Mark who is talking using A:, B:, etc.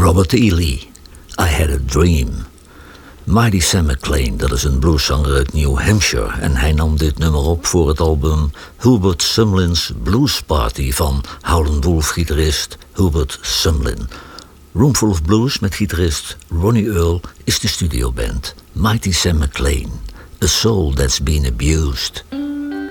A: Robert E. Lee, I Had a Dream. Mighty Sam McClain, dat is een blueszanger uit New Hampshire en hij nam dit nummer op voor het album Hubert Sumlin's Blues Party van Howlin' Wolf-gitarist Hubert Sumlin. Roomful of Blues met gitarist Ronnie Earl is de studioband. Mighty Sam McClain, A Soul That's Been Abused.